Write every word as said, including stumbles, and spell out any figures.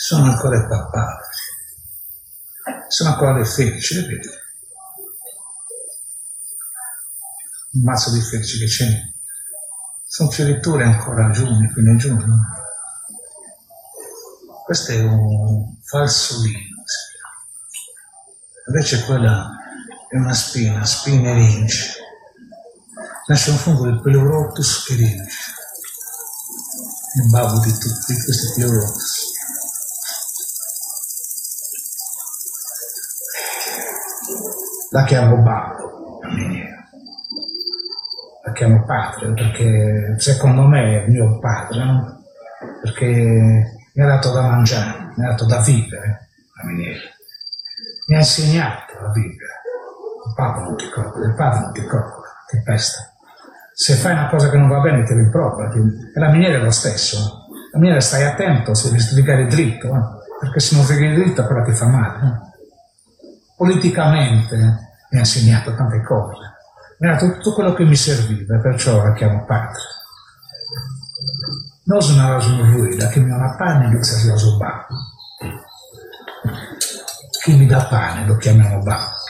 sono ancora i papà, sono ancora dei felici, le vedi? Un mazzo di felici che c'è, sono fioriture ancora a giugno, fine giugno. Questo è un falsolino, invece quella è una spina, spina eringe. Nasce un fungo del Pleurotus eringe, il babbo di tutti questi Pleurotus. La chiamo babbo, la miniera. La chiamo padre perché secondo me è mio padre, no? Perché mi ha dato da mangiare, mi ha dato da vivere, la miniera. Mi ha insegnato a vivere. Il babbo non ti copre, il padre non ti copre, ti pesta. Se fai una cosa che non va bene ti rimprovera. E la miniera è lo stesso. La miniera stai attento se devi rigare dritto, eh? Perché se non righi dritto quella ti fa male. Eh? Politicamente mi ha insegnato tante cose. Mi ha dato tutto quello che mi serviva, perciò la chiamo padre. Non sono una smuruida che mi ha una pane di babbo. Chi mi dà pane lo chiamiamo babbo.